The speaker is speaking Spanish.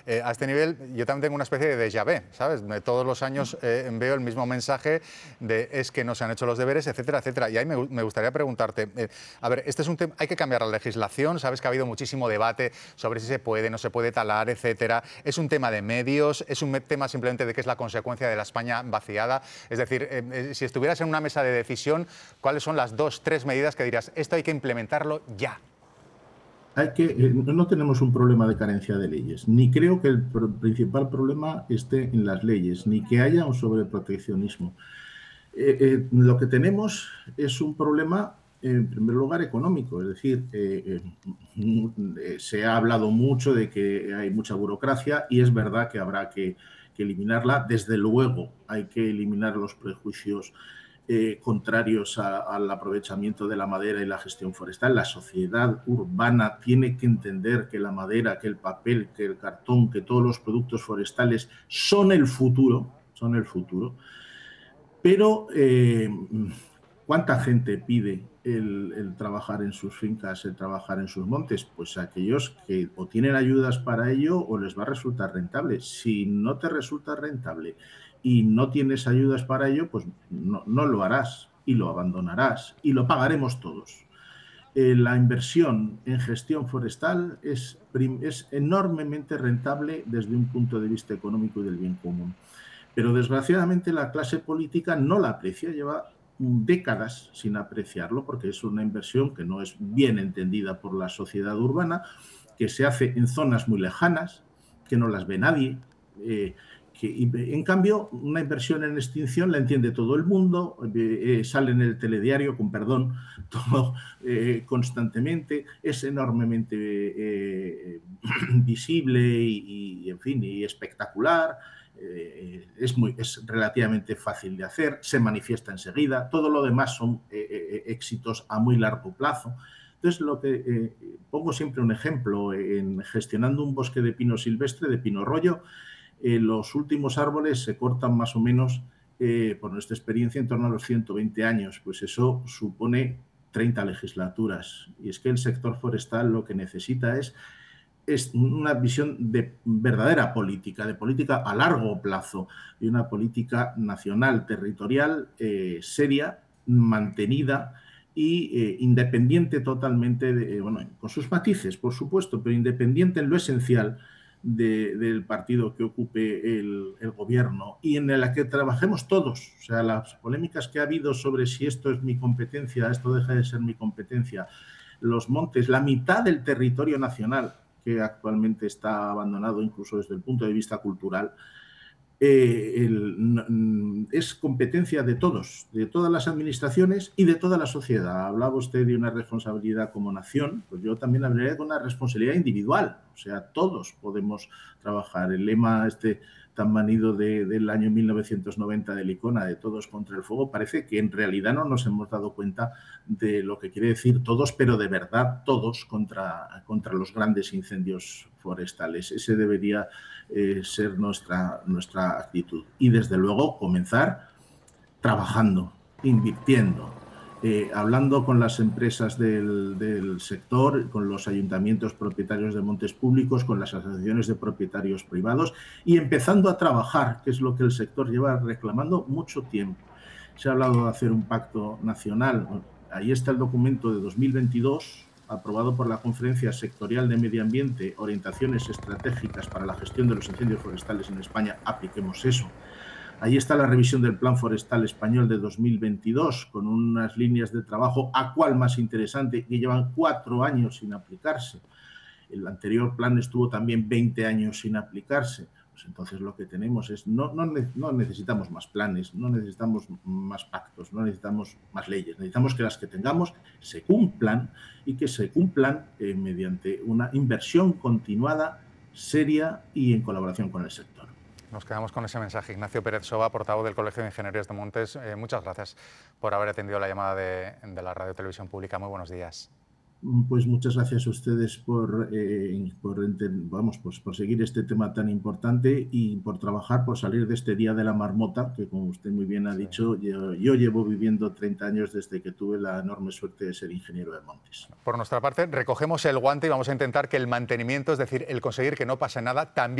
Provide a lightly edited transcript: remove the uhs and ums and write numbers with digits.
A este nivel yo también tengo una especie de déjà vu, ¿sabes? Todos los años veo el mismo mensaje de es que no se han hecho los deberes, etcétera, etcétera. Y ahí me gustaría preguntarte, a ver, este es un tema, hay que cambiar la legislación, sabes que ha habido muchísimo debate sobre si se puede, no se puede talar, etcétera. Es un tema de medios, es un tema simplemente de que es la consecuencia de la España vaciada. Es decir, si estuvieras en una mesa de decisión, ¿cuáles son las 2, 3 medidas que dirías, esto hay que implementarlo ya? No tenemos un problema de carencia de leyes, ni creo que el principal problema esté en las leyes, ni que haya un sobreproteccionismo. Lo que tenemos es un problema, en primer lugar, económico. Es decir, se ha hablado mucho de que hay mucha burocracia y es verdad que habrá que eliminarla. Desde luego, hay que eliminar los prejuicios contrarios al aprovechamiento de la madera y la gestión forestal. La sociedad urbana tiene que entender que la madera, que el papel, que el cartón, que todos los productos forestales son el futuro, son el futuro. Pero, ¿cuánta gente pide el trabajar en sus fincas, el trabajar en sus montes? Pues aquellos que o tienen ayudas para ello o les va a resultar rentable. Si no te resulta rentable y no tienes ayudas para ello, pues no lo harás y lo abandonarás y lo pagaremos todos. La inversión en gestión forestal es enormemente rentable desde un punto de vista económico y del bien común. Pero desgraciadamente la clase política no la aprecia, lleva décadas sin apreciarlo porque es una inversión que no es bien entendida por la sociedad urbana, que se hace en zonas muy lejanas, que no las ve nadie, en cambio una inversión en extinción la entiende todo el mundo, sale en el telediario, con perdón, todo constantemente, es enormemente visible en fin, y espectacular. Es relativamente fácil de hacer, se manifiesta enseguida, todo lo demás son éxitos a muy largo plazo. Entonces, pongo siempre un ejemplo, en gestionando un bosque de pino silvestre, de pino rollo, los últimos árboles se cortan más o menos, por nuestra experiencia, en torno a los 120 años, pues eso supone 30 legislaturas. Y es que el sector forestal lo que necesita es una visión de verdadera política, de política a largo plazo, y una política nacional, territorial, seria, mantenida y independiente totalmente, bueno, con sus matices, por supuesto, pero independiente en lo esencial del partido que ocupe el gobierno y en la que trabajemos todos. O sea, las polémicas que ha habido sobre si esto es mi competencia, esto deja de ser mi competencia, los montes, la mitad del territorio nacional que actualmente está abandonado incluso desde el punto de vista cultural, es competencia de todos, de todas las administraciones y de toda la sociedad. Hablaba usted de una responsabilidad como nación, pues yo también hablaría de una responsabilidad individual, o sea, todos podemos trabajar. El lema tan manido del año 1990 del ICONA, de todos contra el fuego, parece que en realidad no nos hemos dado cuenta de lo que quiere decir todos, pero de verdad todos contra los grandes incendios forestales. Ese debería ser nuestra actitud. Y desde luego comenzar trabajando, invirtiendo, hablando con las empresas del sector, con los ayuntamientos propietarios de montes públicos, con las asociaciones de propietarios privados y empezando a trabajar, que es lo que el sector lleva reclamando mucho tiempo. Se ha hablado de hacer un pacto nacional. Ahí está el documento de 2022, aprobado por la Conferencia Sectorial de Medio Ambiente, Orientaciones Estratégicas para la Gestión de los Incendios Forestales en España. Apliquemos eso. Ahí está la revisión del Plan Forestal Español de 2022, con unas líneas de trabajo, a cual más interesante, que llevan 4 años sin aplicarse. El anterior plan estuvo también 20 años sin aplicarse. Pues entonces lo que tenemos es, no necesitamos más planes, no necesitamos más pactos, no necesitamos más leyes, necesitamos que las que tengamos se cumplan y que se cumplan mediante una inversión continuada, seria y en colaboración con el sector. Nos quedamos con ese mensaje. Ignacio Pérez Soba, portavoz del Colegio de Ingenieros de Montes. Muchas gracias por haber atendido la llamada de la Radio Televisión Pública. Muy buenos días. Pues muchas gracias a ustedes por seguir este tema tan importante y por trabajar por salir de este día de la marmota, que como usted muy bien ha dicho, yo llevo viviendo 30 años desde que tuve la enorme suerte de ser ingeniero de montes. Por nuestra parte, recogemos el guante y vamos a intentar que el mantenimiento, es decir, el conseguir que no pase nada, también